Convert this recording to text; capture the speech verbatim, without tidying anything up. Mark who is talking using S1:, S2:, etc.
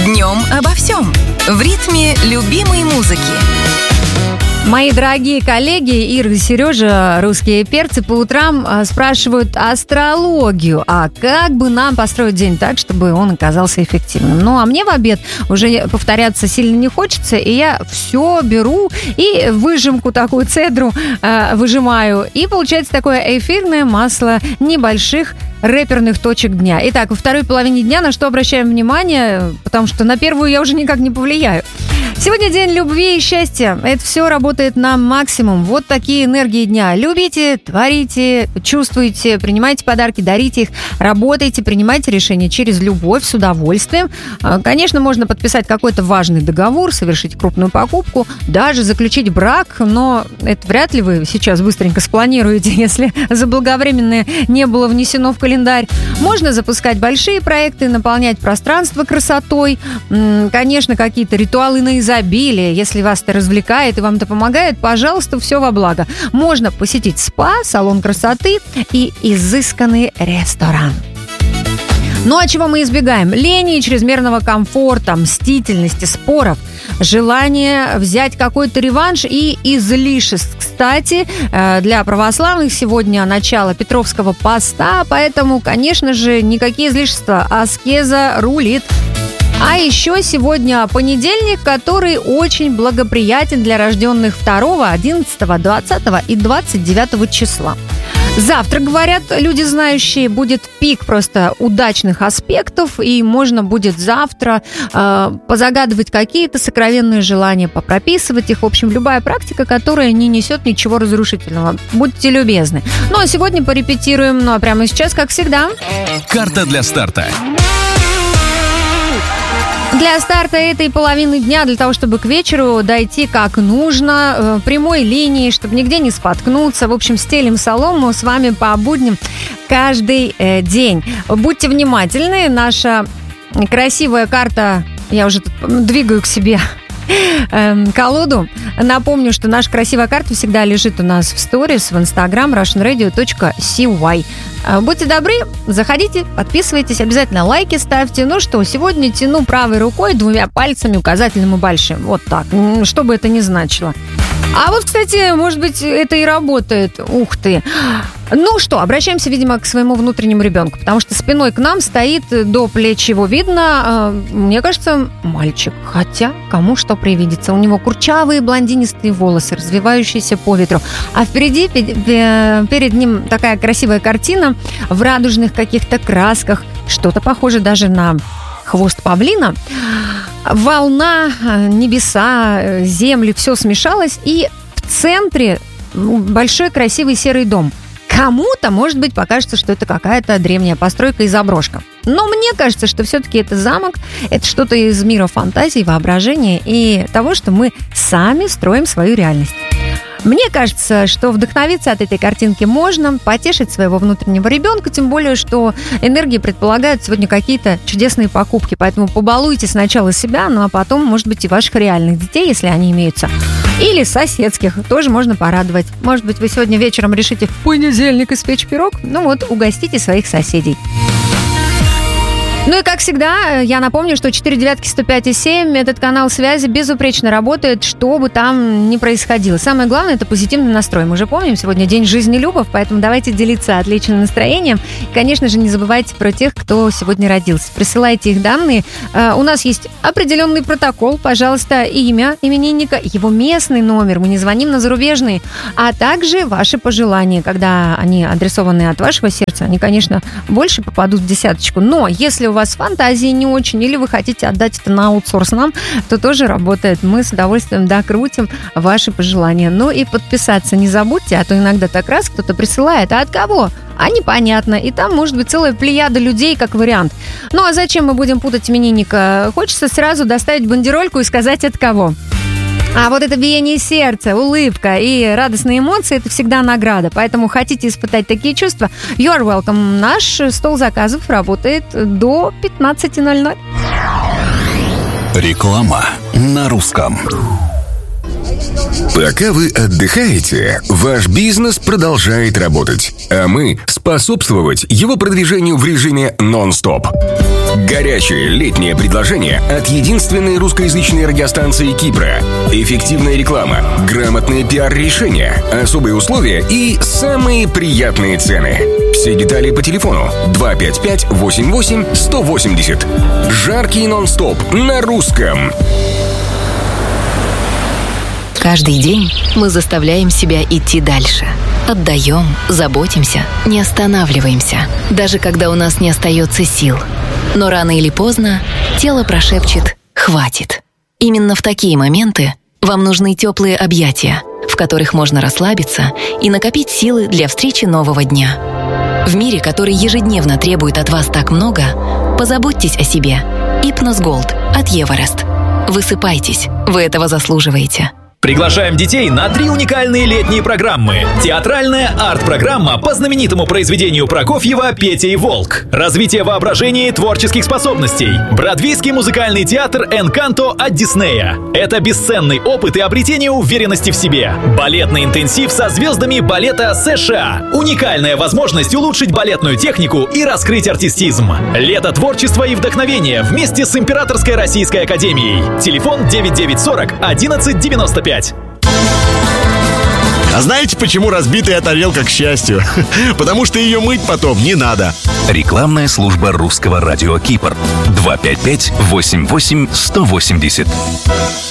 S1: Днем обо всем. В ритме любимой музыки.
S2: Мои дорогие коллеги Ира и Сережа, русские перцы, по утрам спрашивают астрологию. А как бы нам построить день так, чтобы он оказался эффективным? Ну, а мне в обед уже повторяться сильно не хочется, и я все беру и выжимку такую, цедру э, выжимаю. И получается такое эфирное масло небольших рэперных точек дня. Итак, во второй половине дня на что обращаем внимание, потому что на первую я уже никак не повлияю. Сегодня день любви и счастья. Это все работает на максимум. Вот такие энергии дня. Любите, творите, чувствуйте, принимайте подарки, дарите их, работайте, принимайте решения через любовь, с удовольствием. Конечно, можно подписать какой-то важный договор, совершить крупную покупку, даже заключить брак, но это вряд ли вы сейчас быстренько спланируете, если заблаговременно не было внесено в календарь. Можно запускать большие проекты, наполнять пространство красотой. Конечно, какие-то ритуалы на изобилие. Если вас это развлекает и вам это помогает, пожалуйста, все во благо. Можно посетить спа, салон красоты и изысканный ресторан. Ну а чего мы избегаем? Лени и чрезмерного комфорта, мстительности, споров, желание взять какой-то реванш и излишеств. Кстати, для православных сегодня начало Петровского поста, поэтому, конечно же, никакие излишества. Аскеза рулит. А еще сегодня понедельник, который очень благоприятен для рожденных второго, одиннадцатого, двадцатого и двадцать девятого числа. Завтра, говорят люди знающие, будет пик просто удачных аспектов, и можно будет завтра э, позагадывать какие-то сокровенные желания, попрописывать их. В общем, любая практика, которая не несет ничего разрушительного. Будьте любезны. Ну, а сегодня порепетируем. Ну, а прямо сейчас, как всегда...
S3: Карта для старта.
S2: Для старта этой половины дня, для того, чтобы к вечеру дойти как нужно, э, прямой линии, чтобы нигде не споткнуться. В общем, стелим солому с вами по будням каждый э, день. Будьте внимательны. Наша красивая карта, я уже тут двигаю к себе э, колоду. Напомню, что наша красивая карта всегда лежит у нас в сторис, в инстаграм russian radio точка си уай. Будьте добры, заходите, подписывайтесь, обязательно лайки ставьте. Ну что, сегодня тяну правой рукой двумя пальцами, указательным и большим. Вот так, что бы это ни значило. А вот, кстати, может быть, это и работает. Ух ты. Ну что, обращаемся, видимо, к своему внутреннему ребенку, потому что спиной к нам стоит, до плеч его видно, мне кажется, мальчик. Хотя, кому что привидится. У него курчавые блондинистые волосы, развивающиеся по ветру. А впереди, перед ним такая красивая картина в радужных каких-то красках. Что-то похоже даже на хвост павлина. Волна, небеса, земли, все смешалось. И в центре большой красивый серый дом. Кому-то, может быть, покажется, что это какая-то древняя постройка и заброшка. Но мне кажется, что все-таки это замок, это что-то из мира фантазий, воображения и того, что мы сами строим свою реальность. Мне кажется, что вдохновиться от этой картинки можно, потешить своего внутреннего ребенка, тем более, что энергии предполагают сегодня какие-то чудесные покупки. Поэтому побалуйте сначала себя, ну а потом, может быть, и ваших реальных детей, если они имеются. Или соседских, тоже можно порадовать. Может быть, вы сегодня вечером решите в понедельник испечь пирог? Ну вот, угостите своих соседей. Ну и как всегда, я напомню, что четыре девятки сто пять и семь, этот канал связи безупречно работает, что бы там ни происходило. Самое главное – это позитивный настрой. Мы же помним, сегодня день жизнелюбов, поэтому давайте делиться отличным настроением. И, конечно же, не забывайте про тех, кто сегодня родился. Присылайте их данные. У нас есть определенный протокол. Пожалуйста, имя именинника, его местный номер. Мы не звоним на зарубежные. А также ваши пожелания. Когда они адресованы от вашего сердца, они, конечно, больше попадут в десяточку. Но если у вас фантазии не очень, или вы хотите отдать это на аутсорс нам, то тоже работает. Мы с удовольствием докрутим ваши пожелания. Ну и подписаться не забудьте, а то иногда так раз кто-то присылает. А от кого? А непонятно. И там может быть целая плеяда людей, как вариант. Ну а зачем мы будем путать именинника? Хочется сразу доставить бандерольку и сказать, от кого. А вот это биение сердца, улыбка и радостные эмоции – это всегда награда. Поэтому хотите испытать такие чувства? You are welcome. Наш стол заказов работает до пятнадцати ноль-ноль.
S3: Реклама на русском.
S4: Пока вы отдыхаете, ваш бизнес продолжает работать, а мы способствовать его продвижению в режиме нон-стоп. Горячее летнее предложение от единственной русскоязычной радиостанции Кипра. Эффективная реклама, грамотные пиар-решения, особые условия и самые приятные цены. Все детали по телефону два пять пять восемь восемь сто восемьдесят. Жаркий нон-стоп на русском.
S5: Каждый день мы заставляем себя идти дальше. Отдаем, заботимся, не останавливаемся, даже когда у нас не остается сил. Но рано или поздно тело прошепчет «хватит». Именно в такие моменты вам нужны теплые объятия, в которых можно расслабиться и накопить силы для встречи нового дня. В мире, который ежедневно требует от вас так много, позаботьтесь о себе. Ипноз Голд от Эверест. Высыпайтесь, вы этого заслуживаете.
S6: Приглашаем детей на три уникальные летние программы. Театральная арт-программа по знаменитому произведению Прокофьева «Петя и Волк». Развитие воображения и творческих способностей. Бродвейский музыкальный театр «Энканто» от Диснея. Это бесценный опыт и обретение уверенности в себе. Балетный интенсив со звездами балета США. Уникальная возможность улучшить балетную технику и раскрыть артистизм. Лето творчества и вдохновения вместе с Императорской Российской Академией. Телефон девять девять сорок одиннадцать девяносто пять.
S7: А знаете, почему разбитая тарелка к счастью? Потому что ее мыть потом не надо.
S3: Рекламная служба русского радио Кипр. два пять пять восемь восемь сто восемьдесят.